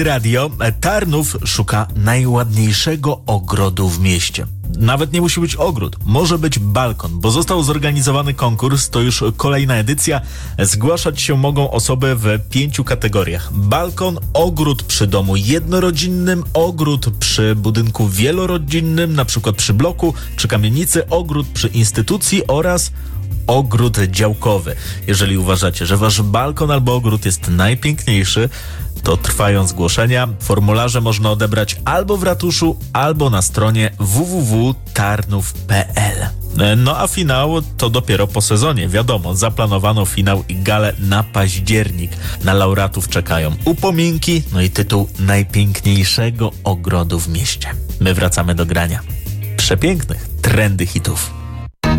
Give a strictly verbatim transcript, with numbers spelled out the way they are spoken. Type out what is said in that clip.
Radio. Tarnów szuka najładniejszego ogrodu w mieście. Nawet nie musi być ogród, może być balkon, bo został zorganizowany konkurs, to już kolejna edycja. Zgłaszać się mogą osoby w pięciu kategoriach. Balkon, ogród przy domu jednorodzinnym, ogród przy budynku wielorodzinnym, na przykład przy bloku czy kamienicy, ogród przy instytucji oraz ogród działkowy. Jeżeli uważacie, że wasz balkon albo ogród jest najpiękniejszy, to trwają zgłoszenia. Formularze można odebrać albo w ratuszu, albo na stronie w w w kropka tarnów kropka p l. No a finał to dopiero po sezonie. Wiadomo, zaplanowano finał i galę na październik. Na laureatów czekają upominki, no i tytuł najpiękniejszego ogrodu w mieście. My wracamy do grania przepięknych trendy hitów.